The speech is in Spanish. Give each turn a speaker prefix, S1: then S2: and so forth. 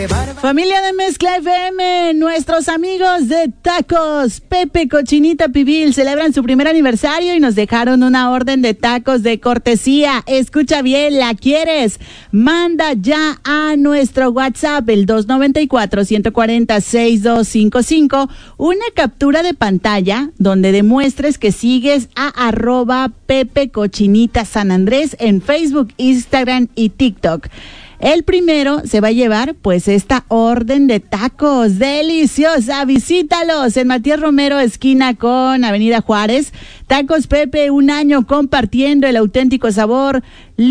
S1: Familia de Mezcla FM, nuestros amigos de Tacos Pepe Cochinita Pibil celebran su primer aniversario y nos dejaron una orden de tacos de cortesía. Escucha bien, ¿la quieres? Manda ya a nuestro WhatsApp, el 294-140-6255, una captura de pantalla donde demuestres que sigues a @Pepe Cochinita San Andrés en Facebook, Instagram y TikTok. El primero se va a llevar pues esta orden de tacos deliciosa. Visítalos en Matías Romero, esquina con Avenida Juárez. Tacos Pepe, un año compartiendo el auténtico sabor